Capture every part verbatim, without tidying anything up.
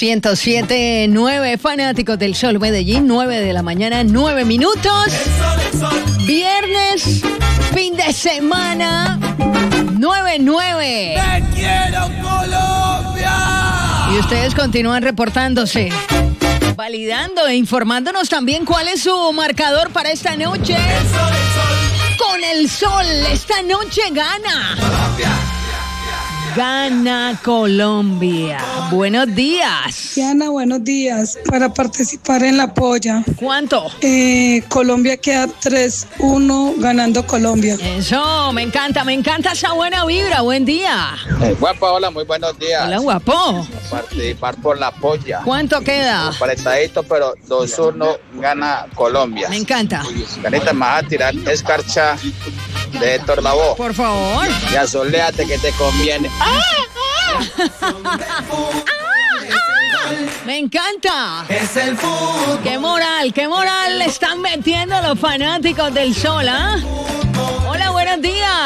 ciento siete punto nueve, fanáticos del Sol Medellín, nueve de la mañana, nueve minutos. Viernes, fin de semana, nueve nueve. ¡Te quiero, Colombia! Y ustedes continúan reportándose, validando e informándonos también cuál es su marcador para esta noche. El sol, el sol. Con el sol, esta noche gana. Colombia. Gana Colombia. Buenos días. Diana, buenos días. Para participar en la polla. ¿Cuánto? Eh, Colombia queda tres uno ganando Colombia. Eso, me encanta, me encanta esa buena vibra. Buen día. Eh, guapa, hola, muy buenos días. Hola, guapo. Participar por la polla. ¿Cuánto queda? Apretadito, pero dos uno gana Colombia. Me encanta. Carita, me vas a tirar escarcha de Héctor Lavoe. Por favor. Y asoléate que te conviene. ¡Ah! ¡Ah! ¡Ah! ¡Ah! Me encanta. Es el fútbol. Qué moral, qué moral le están metiendo los fanáticos del Sol, ¿ah? Hola, buenos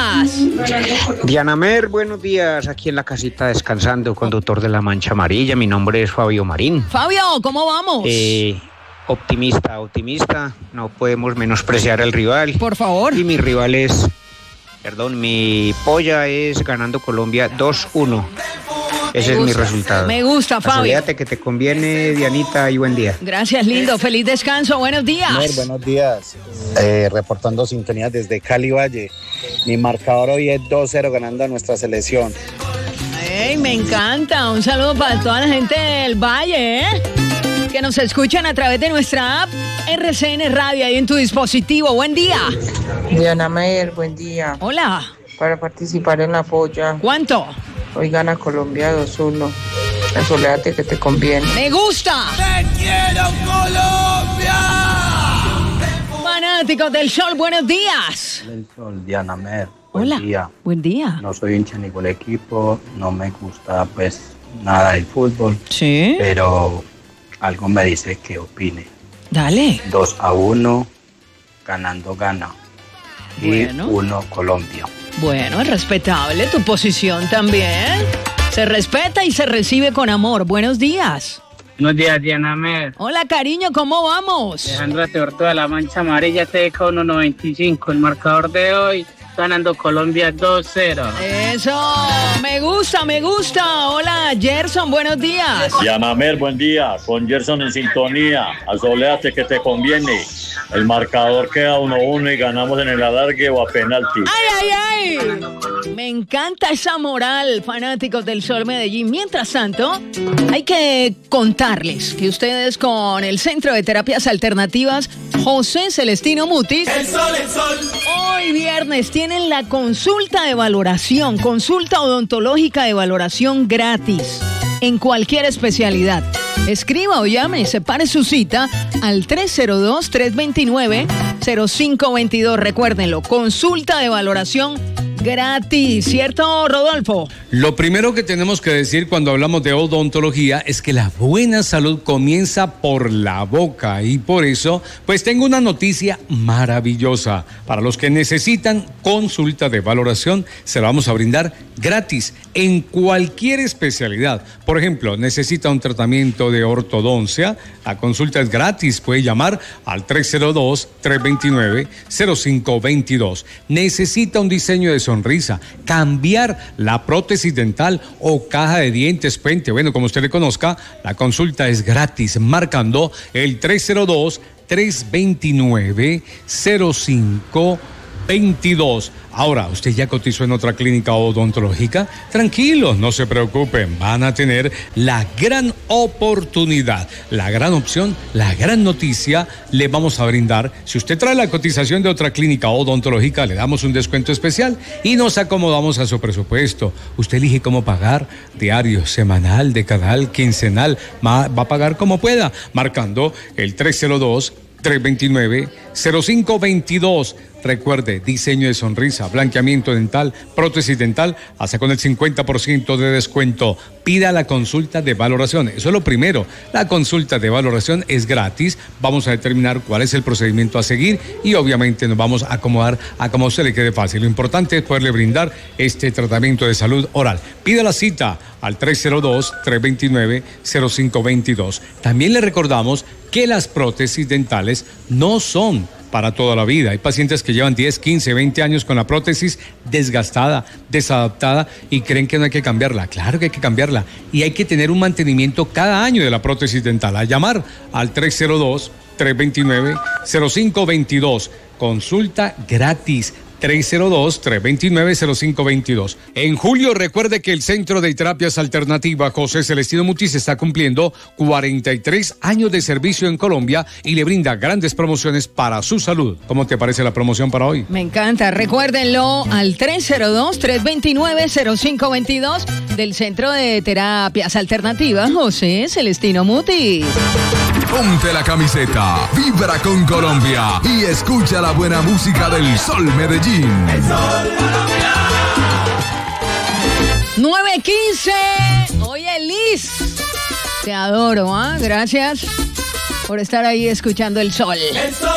días. Diana Mer, buenos días. Aquí en la casita descansando, conductor de la Mancha Amarilla. Mi nombre es Fabio Marín. Fabio, ¿cómo vamos? Eh, optimista, optimista. No podemos menospreciar al rival. Por favor. Y mi rival es, perdón, mi polla es ganando Colombia dos uno. Ese es mi resultado. Me gusta, Fabio. Asoléate que te conviene, Dianita, y buen día. Gracias, lindo. Feliz descanso. Buenos días. Mer, buenos días. Eh, reportando sintonía desde Cali Valle. Mi marcador hoy es dos cero ganando a nuestra selección. Ey, me encanta. Un saludo para toda la gente del Valle, ¿eh? Que nos escuchan a través de nuestra app R C N Radio ahí en tu dispositivo. Buen día. Diana Mer, buen día. Hola. Para participar en la polla. ¿Cuánto? Hoy gana Colombia dos uno. Asoléate que te conviene. ¡Me gusta! ¡Te quiero, Colombia! Fanáticos del Sol, buenos días. El sol, Diana Mer. Buen Hola. día. Buen día. No soy hincha de ningún equipo, no me gusta pues nada del fútbol, Sí. pero algo me dice que opine. Dale. dos a uno, ganando gana. Y Bueno. uno Colombia. Bueno, es respetable tu posición también. Se respeta y se recibe con amor. Buenos días. Buenos días, Diana Mer. Hola, cariño, ¿cómo vamos? Alejandra Teorto de la Mancha Amarilla, T D K uno noventa y cinco. El marcador de hoy, ganando Colombia dos cero. Eso, me gusta, me gusta. Hola, Gerson, buenos días. Diana Mer, buen día. Con Gerson en sintonía. Asoléate que te conviene. El marcador queda uno uno y ganamos en el alargue o a penalti. ¡Ay, ay, ay! Me encanta esa moral, fanáticos del Sol Medellín. Mientras tanto, hay que contarles que ustedes con el Centro de Terapias Alternativas José Celestino Mutis, El sol, el sol. hoy viernes tienen la consulta de valoración, consulta odontológica de valoración gratis en cualquier especialidad. Escriba o llame y separe su cita al tres cero dos, tres dos nueve, cero cinco dos dos. Recuérdenlo, consulta de valoración gratis, ¿cierto, Rodolfo? Lo primero que tenemos que decir cuando hablamos de odontología es que la buena salud comienza por la boca y por eso, pues tengo una noticia maravillosa. Para los que necesitan consulta de valoración, se la vamos a brindar gratis en cualquier especialidad. Por ejemplo, necesita un tratamiento de ortodoncia, la consulta es gratis, puede llamar al tres cero dos, tres dos nueve, cero cinco dos dos. Necesita un diseño de sonrisa, cambiar la prótesis dental o caja de dientes, puente, bueno, como usted le conozca, la consulta es gratis, marcando el tres cero dos, tres dos nueve, cero cinco dos dos. Ahora, ¿usted ya cotizó en otra clínica odontológica? Tranquilos, no se preocupen, van a tener la gran oportunidad, la gran opción, la gran noticia le vamos a brindar. Si usted trae la cotización de otra clínica odontológica, le damos un descuento especial y nos acomodamos a su presupuesto. Usted elige cómo pagar, diario, semanal, decadal, quincenal, va a pagar como pueda, marcando el tres cero dos, tres dos nueve, cero cinco dos dos. Recuerde, diseño de sonrisa, blanqueamiento dental, prótesis dental, hasta con el cincuenta por ciento de descuento. Pida la consulta de valoración. Eso es lo primero. La consulta de valoración es gratis. Vamos a determinar cuál es el procedimiento a seguir y obviamente nos vamos a acomodar a como a usted le quede fácil. Lo importante es poderle brindar este tratamiento de salud oral. Pida la cita al tres cero dos, tres dos nueve, cero cinco dos dos. También le recordamos que las prótesis dentales no son para toda la vida. Hay pacientes que llevan diez, quince, veinte años con la prótesis desgastada, desadaptada y creen que no hay que cambiarla. Claro que hay que cambiarla y hay que tener un mantenimiento cada año de la prótesis dental. A llamar al tres cero dos, tres dos nueve, cero cinco dos dos. Consulta gratis. tres cero dos, tres dos nueve, cero cinco dos dos. En julio, recuerde que el Centro de Terapias Alternativa José Celestino Mutis está cumpliendo cuarenta y tres años de servicio en Colombia y le brinda grandes promociones para su salud. ¿Cómo te parece la promoción para hoy? Me encanta. Recuérdenlo al tres cero dos, tres dos nueve, cero cinco dos dos del Centro de Terapias Alternativas José Celestino Mutis. Ponte la camiseta, vibra con Colombia y escucha la buena música del Sol Medellín. El Sol Colombia. nueve quince. Oye, Liz, te adoro, ¿ah? ¿eh? Gracias por estar ahí escuchando el Sol. El Sol